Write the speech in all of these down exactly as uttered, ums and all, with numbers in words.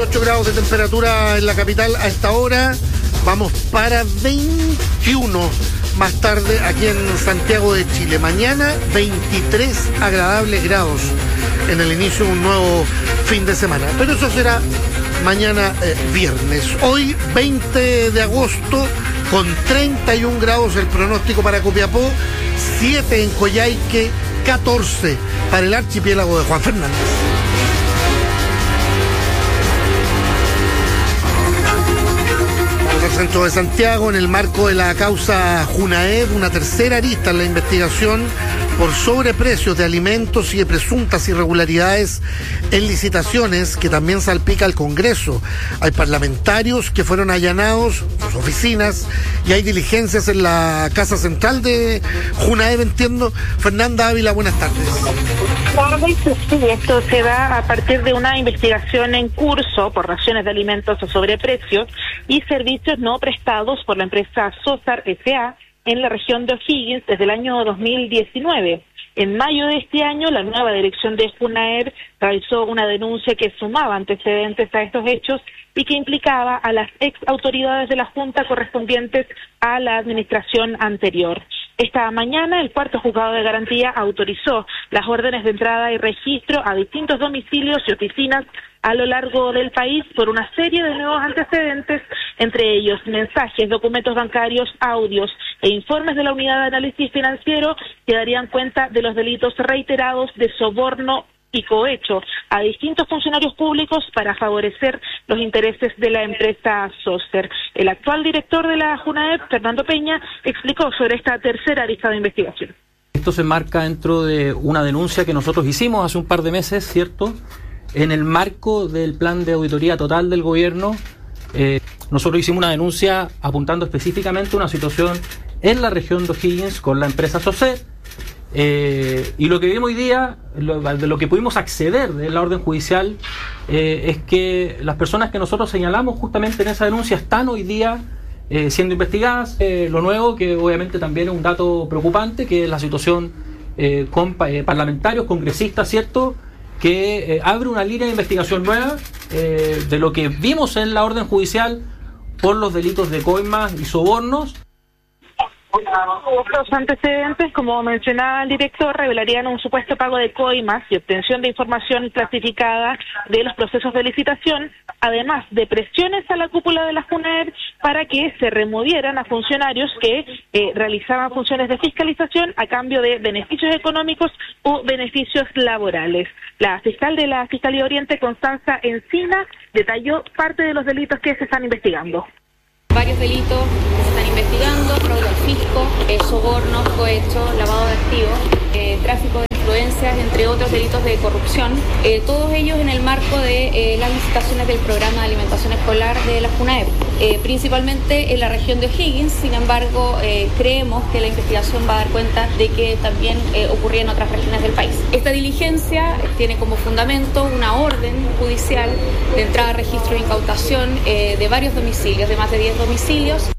ocho grados de temperatura en la capital a esta hora. Vamos para veintiuno más tarde aquí en Santiago de Chile. Mañana veintitrés agradables grados en el inicio de un nuevo fin de semana. Pero eso será mañana eh, viernes. Hoy veinte de agosto con treinta y un grados el pronóstico para Copiapó, siete en Coyhaique, catorce para el archipiélago de Juan Fernández. Centro de Santiago, en el marco de la causa Junaed, una tercera arista en la investigación por sobreprecios de alimentos y de presuntas irregularidades en licitaciones que también salpica al Congreso. Hay parlamentarios que fueron allanados, sus oficinas, y hay diligencias en la Casa Central de Junaed, entiendo. Fernanda Ávila, buenas tardes. Sí, esto se da a partir de una investigación en curso por raciones de alimentos o sobreprecios y servicios no prestados por la empresa Sosar S A en la región de O'Higgins desde el año dos mil diecinueve. En mayo de este año, la nueva dirección de Junaed realizó una denuncia que sumaba antecedentes a estos hechos y que implicaba a las ex autoridades de la Junta correspondientes a la administración anterior. Esta mañana, el cuarto juzgado de garantía autorizó las órdenes de entrada y registro a distintos domicilios y oficinas a lo largo del país por una serie de nuevos antecedentes, entre ellos mensajes, documentos bancarios, audios e informes de la Unidad de Análisis Financiero que darían cuenta de los delitos reiterados de soborno y cohecho a distintos funcionarios públicos para favorecer los intereses de la empresa Soser. El actual director de la Junaed, Fernando Peña, explicó sobre esta tercera arista de investigación. Esto se enmarca dentro de una denuncia que nosotros hicimos hace un par de meses, ¿cierto?, en el marco del plan de auditoría total del gobierno. Eh, nosotros hicimos una denuncia apuntando específicamente a una situación en la región de O'Higgins con la empresa Soser. Eh, y lo que vimos hoy día, lo, de lo que pudimos acceder de la orden judicial, eh, es que las personas que nosotros señalamos justamente en esa denuncia están hoy día eh, siendo investigadas. Eh, lo nuevo, que obviamente también es un dato preocupante, que es la situación eh, con eh, parlamentarios, congresistas, ¿cierto?, que eh, abre una línea de investigación nueva eh, de lo que vimos en la orden judicial por los delitos de coimas y sobornos. Estos antecedentes, como mencionaba el director, revelarían un supuesto pago de coimas y obtención de información clasificada de los procesos de licitación, además de presiones a la cúpula de la Junaed para que se removieran a funcionarios que eh, realizaban funciones de fiscalización a cambio de beneficios económicos o beneficios laborales. La fiscal de la Fiscalía Oriente, Constanza Encina, detalló parte de los delitos que se están investigando. Varios delitos que se están investigando: fraude al fisco, eh, sobornos, cohecho, lavado de activos, eh, tráfico de influencias, entre otros delitos de corrupción, eh, todos ellos en el marco de eh, las licitaciones del programa de alimentación escolar de la Junaed, eh, principalmente en la región de O'Higgins. Sin embargo, eh, creemos que la investigación va a dar cuenta de que también eh, ocurría en otras regiones del país. Esta diligencia tiene como fundamento una orden judicial de entrada, registro e incautación eh, de varios domicilios, de más de diez domicilios.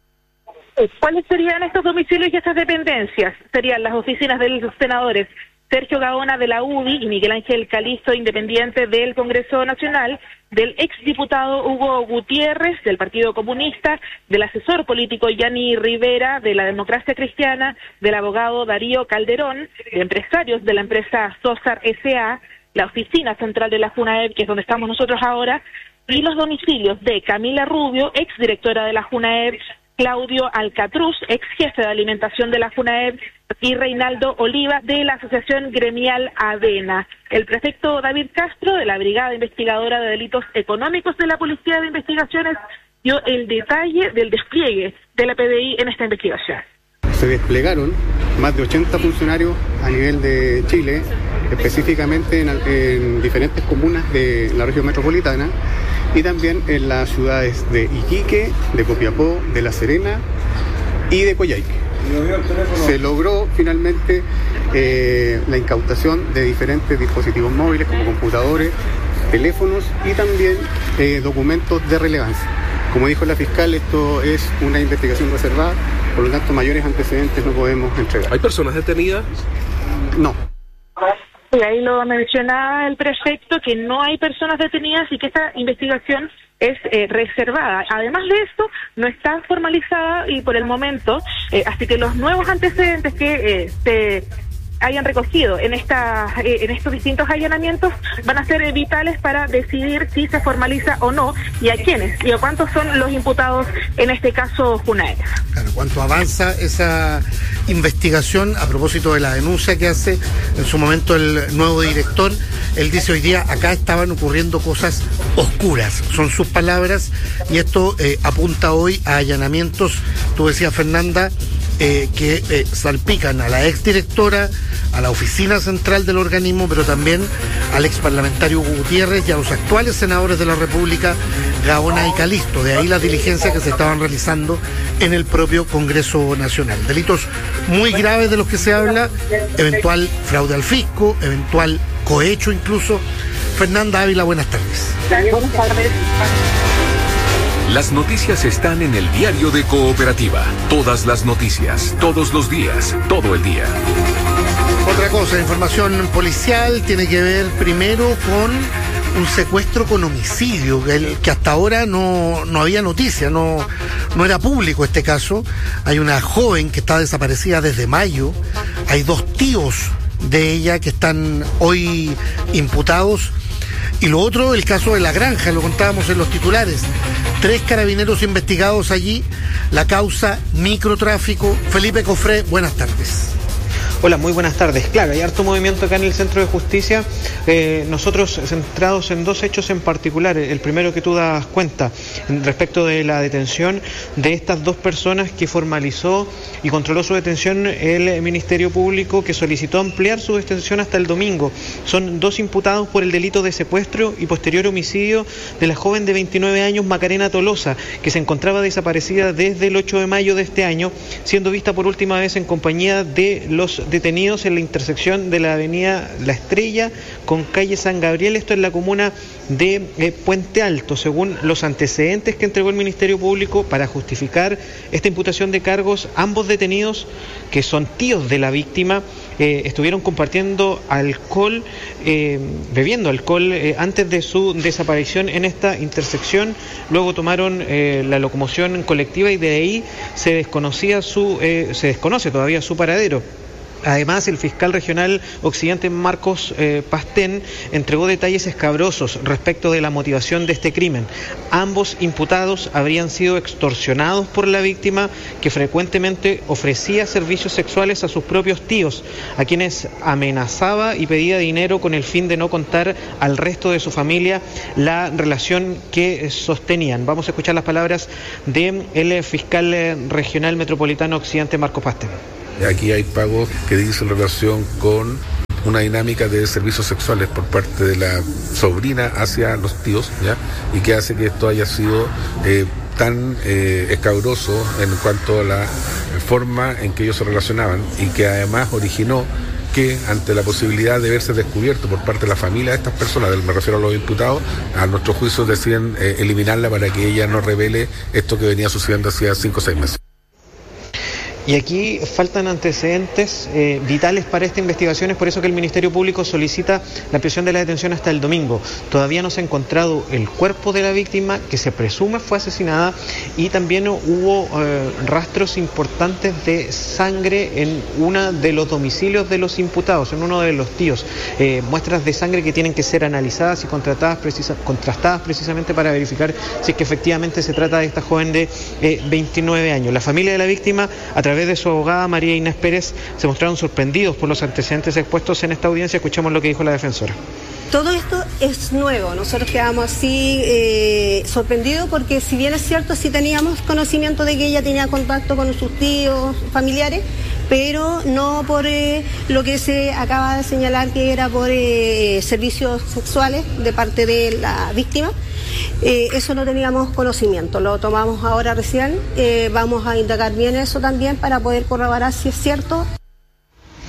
¿Cuáles serían estos domicilios y estas dependencias? Serían las oficinas de los senadores Sergio Gaona de la U D I y Miguel Ángel Calisto, independiente del Congreso Nacional, del exdiputado Hugo Gutiérrez del Partido Comunista, del asesor político Yanni Rivera de la Democracia Cristiana, del abogado Darío Calderón, de empresarios de la empresa Sosar S A, la oficina central de la Junaed, que es donde estamos nosotros ahora, y los domicilios de Camila Rubio, exdirectora de la Junaed, Claudio Alcatruz, ex jefe de alimentación de la Junaed, y Reinaldo Oliva de la Asociación Gremial Avena. El prefecto David Castro, de la Brigada Investigadora de Delitos Económicos de la Policía de Investigaciones, dio el detalle del despliegue de la P D I en esta investigación. Se desplegaron más de ochenta funcionarios a nivel de Chile, específicamente en, en diferentes comunas de la región metropolitana y también en las ciudades de Iquique, de Copiapó, de La Serena y de Coyhaique. Se logró finalmente eh, la incautación de diferentes dispositivos móviles como computadores, teléfonos y también eh, documentos de relevancia. Como dijo la fiscal, esto es una investigación reservada, por lo tanto mayores antecedentes no podemos entregar. ¿Hay personas detenidas? No. Y ahí lo mencionaba el prefecto, que no hay personas detenidas y que esta investigación es eh, reservada. Además de esto, no está formalizada y por el momento, eh, así que los nuevos antecedentes que eh, se hayan recogido en esta eh, en estos distintos allanamientos van a ser eh, vitales para decidir si se formaliza o no, y a quiénes y a cuántos son los imputados en este caso Junaera. Claro, cuánto avanza esa investigación a propósito de la denuncia que hace en su momento el nuevo director. Él dice hoy día, acá estaban ocurriendo cosas oscuras, son sus palabras, y esto eh, apunta hoy a allanamientos, tú decías, Fernanda, eh, que eh, salpican a la exdirectora, a la oficina central del organismo, pero también al exparlamentario Hugo Gutiérrez y a los actuales senadores de la República, Gaona y Calisto. De ahí las diligencias que se estaban realizando en el propio Congreso Nacional. Delitos muy graves de los que se habla, eventual fraude al fisco, eventual cohecho incluso. Fernanda Ávila, buenas tardes. Buenas tardes. Las noticias están en el diario de Cooperativa. Todas las noticias, todos los días, todo el día. Otra cosa, información policial, tiene que ver primero con un secuestro con homicidio, que, que hasta ahora no, no había noticia, no, no era público este caso. Hay una joven que está desaparecida desde mayo, hay dos tíos de ella que están hoy imputados. Y lo otro, el caso de La Granja, lo contábamos en los titulares. Tres carabineros investigados allí, la causa microtráfico. Felipe Cofré, buenas tardes. Hola, muy buenas tardes. Claro, hay harto movimiento acá en el Centro de Justicia, eh, nosotros centrados en dos hechos en particular. El primero que tú das cuenta, respecto de la detención de estas dos personas que formalizó y controló su detención el Ministerio Público, que solicitó ampliar su detención hasta el domingo. Son dos imputados por el delito de secuestro y posterior homicidio de la joven de veintinueve años, Macarena Tolosa, que se encontraba desaparecida desde el ocho de mayo de este año, siendo vista por última vez en compañía de los detenidos en la intersección de la avenida La Estrella con calle San Gabriel, esto en la comuna de eh, Puente Alto. Según los antecedentes que entregó el Ministerio Público para justificar esta imputación de cargos, ambos detenidos, que son tíos de la víctima, eh, estuvieron compartiendo alcohol, eh, bebiendo alcohol eh, antes de su desaparición en esta intersección. Luego tomaron eh, la locomoción colectiva y de ahí se desconocía su, eh, se desconoce todavía su paradero. Además, el fiscal regional occidente Marcos eh, Pastén entregó detalles escabrosos respecto de la motivación de este crimen. Ambos imputados habrían sido extorsionados por la víctima, que frecuentemente ofrecía servicios sexuales a sus propios tíos, a quienes amenazaba y pedía dinero con el fin de no contar al resto de su familia la relación que sostenían. Vamos a escuchar las palabras del fiscal regional metropolitano occidente Marcos Pastén. Aquí hay pagos que dicen relación con una dinámica de servicios sexuales por parte de la sobrina hacia los tíos, ¿ya? Y que hace que esto haya sido eh, tan eh, escabroso en cuanto a la forma en que ellos se relacionaban, y que además originó que ante la posibilidad de verse descubierto por parte de la familia de estas personas, me refiero a los imputados, a nuestro juicio deciden eh, eliminarla para que ella no revele esto que venía sucediendo hacía cinco o seis meses. Y aquí faltan antecedentes eh, vitales para esta investigación, es por eso que el Ministerio Público solicita la ampliación de la detención hasta el domingo. Todavía no se ha encontrado el cuerpo de la víctima, que se presume fue asesinada, y también hubo eh, rastros importantes de sangre en uno de los domicilios de los imputados, en uno de los tíos. Eh, muestras de sangre que tienen que ser analizadas y contratadas precisa, contrastadas precisamente para verificar si es que efectivamente se trata de esta joven de eh, veintinueve años. La familia de la víctima, a través A través de su abogada María Inés Pérez, se mostraron sorprendidos por los antecedentes expuestos en esta audiencia. Escuchamos lo que dijo la defensora. Todo esto es nuevo, nosotros quedamos así eh, sorprendidos, porque si bien es cierto, sí teníamos conocimiento de que ella tenía contacto con sus tíos, familiares, pero no por eh, lo que se acaba de señalar, que era por eh, servicios sexuales de parte de la víctima. Eh, eso no teníamos conocimiento, lo tomamos ahora recién, eh, vamos a indagar bien eso también para poder corroborar si es cierto.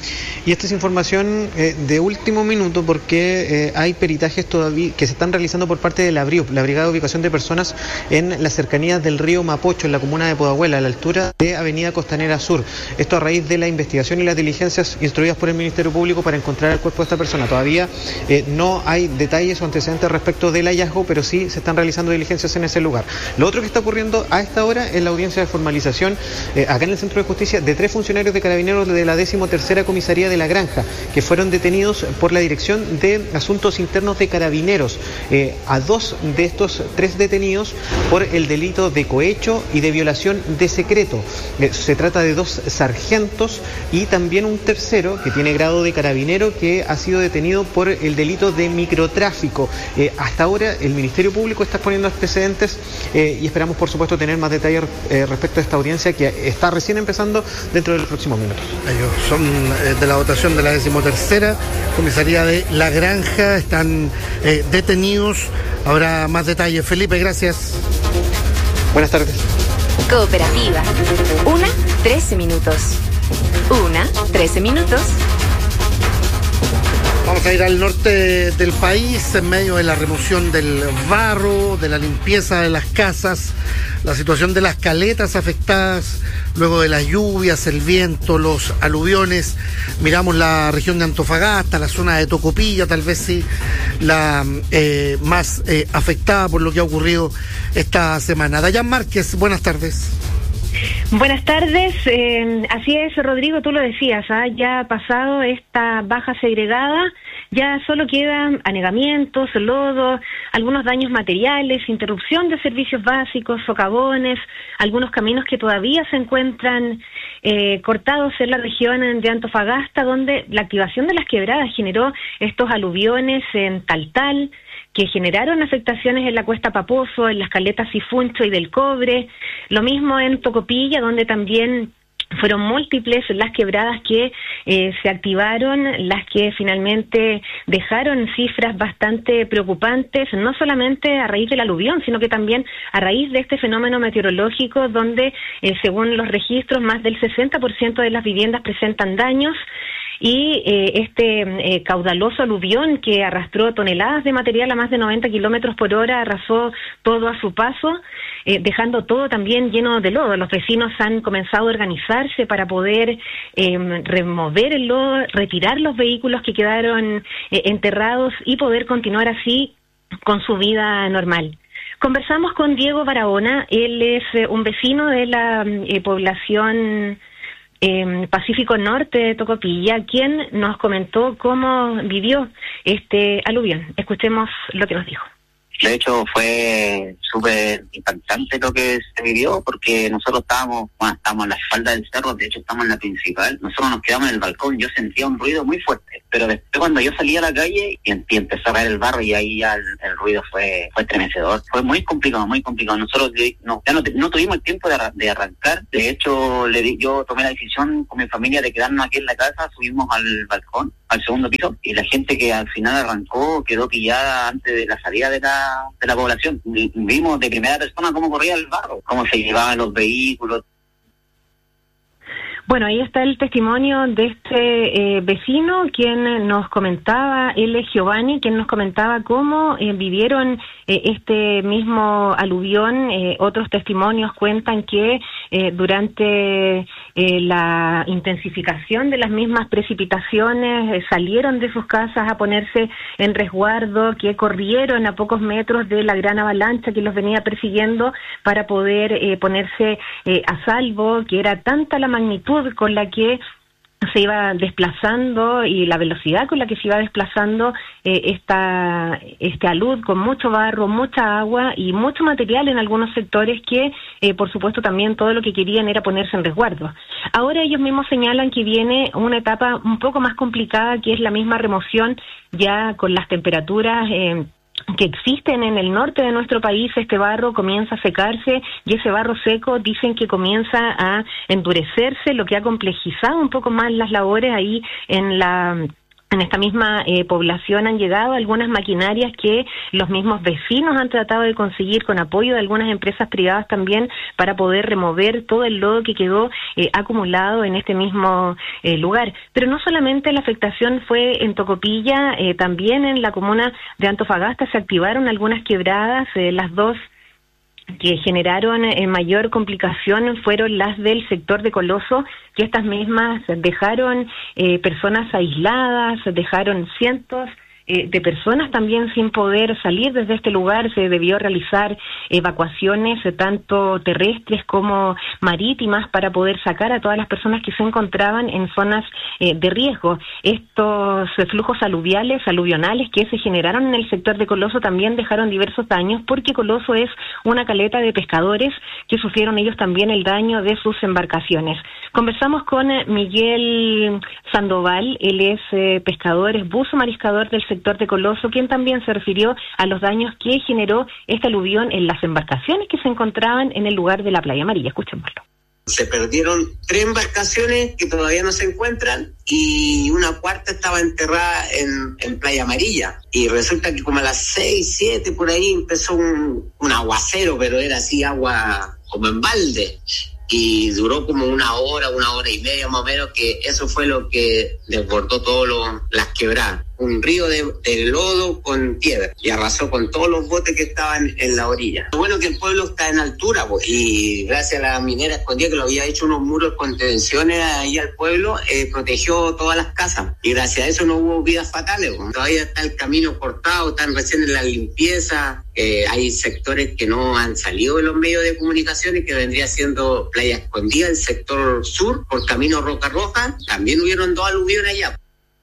Y esta es información eh, de último minuto porque eh, hay peritajes todavía que se están realizando por parte de la BRIUP, la Brigada de Ubicación de Personas, en las cercanías del río Mapocho, en la comuna de Pudahuel, a la altura de Avenida Costanera Sur. Esto a raíz de la investigación y las diligencias instruidas por el Ministerio Público para encontrar el cuerpo de esta persona. Todavía eh, no hay detalles o antecedentes respecto del hallazgo, pero sí se están realizando diligencias en ese lugar. Lo otro que está ocurriendo a esta hora es la audiencia de formalización eh, acá en el Centro de Justicia de tres funcionarios de Carabineros de la decimotercera Comisaría de La Granja, que fueron detenidos por la Dirección de Asuntos Internos de Carabineros. Eh, a dos de estos tres detenidos por el delito de cohecho y de violación de secreto. Eh, se trata de dos sargentos y también un tercero que tiene grado de carabinero que ha sido detenido por el delito de microtráfico. Eh, hasta ahora el Ministerio Público está exponiendo antecedentes eh, y esperamos por supuesto tener más detalles eh, respecto a esta audiencia que está recién empezando dentro de los próximos minutos. Ellos son eh, de la votación de la decimotercera Comisaría de La Granja, están eh, detenidos. Habrá más detalles. Felipe, gracias. Buenas tardes. Cooperativa. Una, trece minutos. Una, trece minutos. Vamos a ir al norte del país en medio de la remoción del barro, de la limpieza de las casas, la situación de las caletas afectadas luego de las lluvias, el viento, los aluviones. Miramos la región de Antofagasta, la zona de Tocopilla, tal vez sí la eh, más eh, afectada por lo que ha ocurrido esta semana. Dayan Márquez, buenas tardes. Buenas tardes, eh, así es, Rodrigo, tú lo decías, ¿ah? Ya ha pasado esta baja segregada, ya solo quedan anegamientos, lodo, algunos daños materiales, interrupción de servicios básicos, socavones, algunos caminos que todavía se encuentran eh, cortados en la región de Antofagasta, donde la activación de las quebradas generó estos aluviones en Taltal, que generaron afectaciones en la Cuesta Paposo, en las caletas Sifuncho y del Cobre, lo mismo en Tocopilla, donde también fueron múltiples las quebradas que eh, se activaron, las que finalmente dejaron cifras bastante preocupantes, no solamente a raíz del aluvión, sino que también a raíz de este fenómeno meteorológico, donde, eh, según los registros, más del sesenta por ciento de las viviendas presentan daños. Y eh, este eh, caudaloso aluvión que arrastró toneladas de material a más de noventa kilómetros por hora, arrasó todo a su paso, eh, dejando todo también lleno de lodo. Los vecinos han comenzado a organizarse para poder eh, remover el lodo, retirar los vehículos que quedaron eh, enterrados y poder continuar así con su vida normal. Conversamos con Diego Barahona, él es eh, un vecino de la eh, población Eh, Pacífico Norte de Tocopilla, quien nos comentó cómo vivió este aluvión. Escuchemos lo que nos dijo. De hecho, fue súper impactante lo que se vivió, porque nosotros estábamos, bueno, estábamos en la espalda del cerro, de hecho estamos en la principal, nosotros nos quedamos en el balcón, yo sentía un ruido muy fuerte, pero después cuando yo salí a la calle y, y empezó a caer el barro y ahí ya el, el ruido fue fue estremecedor, fue muy complicado, muy complicado. Nosotros no, ya no, no tuvimos el tiempo de, de arrancar, de hecho le di, yo tomé la decisión con mi familia de quedarnos aquí en la casa, subimos al balcón, al segundo piso, y la gente que al final arrancó quedó pillada antes de la salida de la de la población. Vimos de primera persona cómo corría el barro, cómo se llevaban los vehículos. Bueno, ahí está el testimonio de este eh, vecino, quien nos comentaba, él es Giovanni, quien nos comentaba cómo eh, vivieron eh, este mismo aluvión. Eh, otros testimonios cuentan que eh, durante eh, la intensificación de las mismas precipitaciones eh, salieron de sus casas a ponerse en resguardo, que corrieron a pocos metros de la gran avalancha que los venía persiguiendo para poder eh, ponerse eh, a salvo, que era tanta la magnitud con la que se iba desplazando y la velocidad con la que se iba desplazando eh, esta este alud, con mucho barro, mucha agua y mucho material en algunos sectores que, eh, por supuesto, también todo lo que querían era ponerse en resguardo. Ahora ellos mismos señalan que viene una etapa un poco más complicada, que es la misma remoción ya con las temperaturas eh, que existen en el norte de nuestro país. Este barro comienza a secarse y ese barro seco dicen que comienza a endurecerse, lo que ha complejizado un poco más las labores ahí en la En esta misma eh, población han llegado algunas maquinarias que los mismos vecinos han tratado de conseguir con apoyo de algunas empresas privadas también para poder remover todo el lodo que quedó eh, acumulado en este mismo eh, lugar. Pero no solamente la afectación fue en Tocopilla, eh, también en la comuna de Antofagasta se activaron algunas quebradas, eh, las dos que generaron eh, mayor complicación fueron las del sector de Coloso, que estas mismas dejaron eh, personas aisladas, dejaron cientos Eh, de personas también sin poder salir desde este lugar. Se debió realizar evacuaciones eh, tanto terrestres como marítimas para poder sacar a todas las personas que se encontraban en zonas eh, de riesgo. Estos eh, flujos aluviales, aluvionales que se generaron en el sector de Coloso también dejaron diversos daños, porque Coloso es una caleta de pescadores que sufrieron ellos también el daño de sus embarcaciones. Conversamos con eh, Miguel Sandoval, él es eh, pescador, es buzo mariscador del sector de Coloso, quien también se refirió a los daños que generó este aluvión en las embarcaciones que se encontraban en el lugar de la Playa Amarilla. Escuchémoslo. Se perdieron tres embarcaciones que todavía no se encuentran y una cuarta estaba enterrada en, en Playa Amarilla. Y resulta que como a las seis, siete por ahí empezó un, un aguacero, pero era así agua como en balde. Y duró como una hora, una hora y media más o menos, que eso fue lo que desbordó todas las quebradas. Un río de, de lodo con piedra y arrasó con todos los botes que estaban en la orilla. Lo bueno es que el pueblo está en altura, pues, y gracias a la minera escondida que lo había hecho unos muros con contenciones ahí al pueblo, eh, protegió todas las casas y gracias a eso no hubo vidas fatales, pues. Todavía está el camino cortado, están recién en la limpieza, eh, hay sectores que no han salido de los medios de comunicación y que vendría siendo Playa Escondida, el sector sur, por camino Roca Roja, también hubieron dos aluviones allá.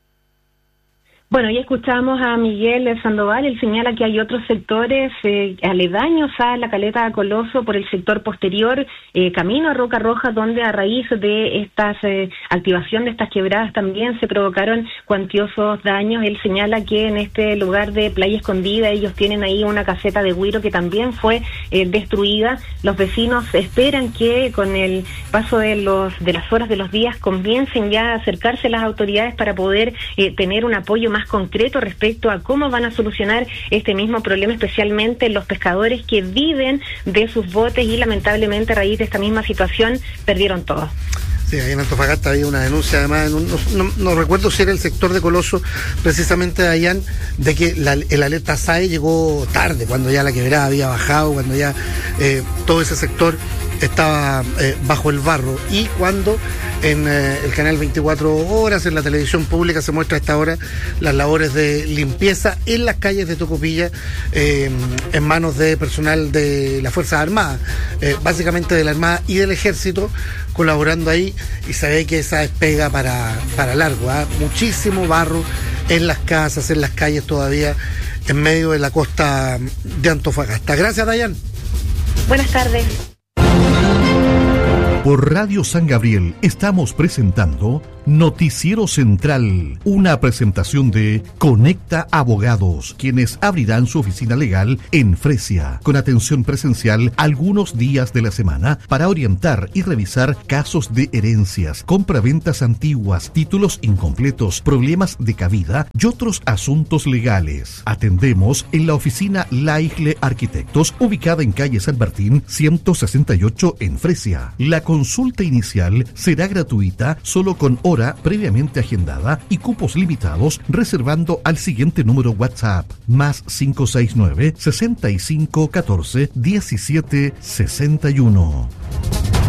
Bueno, ya escuchamos a Miguel Sandoval, él señala que hay otros sectores eh, aledaños a la caleta de Coloso por el sector posterior, eh, camino a Roca Roja, donde a raíz de esta eh, activación de estas quebradas también se provocaron cuantiosos daños. Él señala que en este lugar de Playa Escondida ellos tienen ahí una caseta de güiro que también fue eh, destruida. Los vecinos esperan que con el paso de los de las horas de los días comiencen ya a acercarse a las autoridades para poder eh, tener un apoyo más concreto respecto a cómo van a solucionar este mismo problema, especialmente los pescadores que viven de sus botes y lamentablemente a raíz de esta misma situación perdieron todo. Sí, ahí en Antofagasta había una denuncia, además, no, no, no recuerdo si era el sector de Coloso, precisamente de Dayan, de que la, el alerta S A E llegó tarde, cuando ya la quebrada había bajado, cuando ya eh, todo ese sector estaba eh, bajo el barro, y cuando en eh, el canal veinticuatro horas, en la televisión pública, se muestra a esta hora las labores de limpieza en las calles de Tocopilla, eh, en manos de personal de las Fuerzas Armadas, eh, básicamente de la Armada y del Ejército, colaborando ahí, y se ve que esa es pega para, para largo, ¿eh? Muchísimo barro en las casas, en las calles todavía, en medio de la costa de Antofagasta. Gracias, Dayan. Buenas tardes. Por Radio San Gabriel estamos presentando Noticiero Central, una presentación de Conecta Abogados, quienes abrirán su oficina legal en Fresia, con atención presencial algunos días de la semana para orientar y revisar casos de herencias, compraventas antiguas, títulos incompletos, problemas de cabida y otros asuntos legales. Atendemos en la oficina Laigle Arquitectos, ubicada en calle San Martín ciento sesenta y ocho en Fresia. La consulta inicial será gratuita, solo con hora previamente agendada y cupos limitados, reservando al siguiente número WhatsApp, más cinco seis nueve, sesenta y cinco catorce, diecisiete sesenta y uno.